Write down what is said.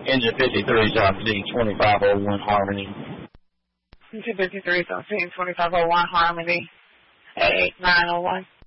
Engine 53 South D, 2501 Harmony. Engine 53 South D, 2501 Harmony, 88901.